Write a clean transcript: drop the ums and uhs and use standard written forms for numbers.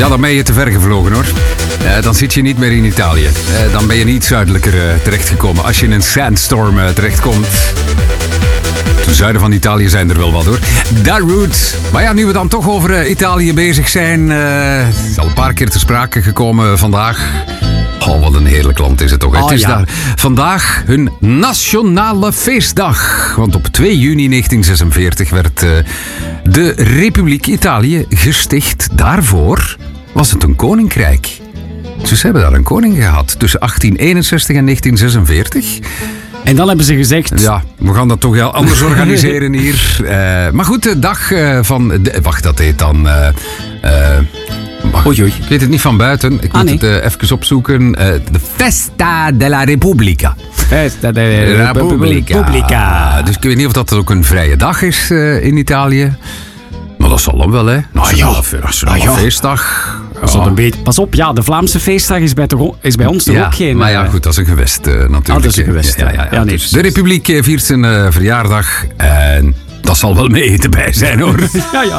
Ja, dan ben je te ver gevlogen hoor. Dan zit je niet meer in Italië. Dan ben je niet zuidelijker terechtgekomen. Als je in een sandstorm terechtkomt. Ten zuiden van Italië zijn er wel wat hoor. Darude. Maar ja, nu we dan toch over Italië bezig zijn. Het is al een paar keer ter sprake gekomen vandaag. Oh, wat een heerlijk land is het toch. Het is daar vandaag hun nationale feestdag. Want op 2 juni 1946 werd de Republiek Italië gesticht. Daarvoor was het een koninkrijk. Dus ze hebben daar een koning gehad tussen 1861 en 1946. En dan hebben ze gezegd... Ja, we gaan dat toch anders organiseren hier. Maar goed, de dag van... wacht, dat heet dan... Oei. Ik weet het niet van buiten. Ik moet het even opzoeken. De Festa della Repubblica. Festa della Repubblica. Dus ik weet niet of dat ook een vrije dag is in Italië. Maar dat zal dan wel, hè? Nationale feestdag. Pas op, ja, de Vlaamse feestdag is bij ons toch ook geen... Maar ja, goed, dat is een gewest natuurlijk. Dat is een gewest, ja. Dus de Republiek viert zijn verjaardag en dat zal wel mee erbij zijn, hoor. Ja.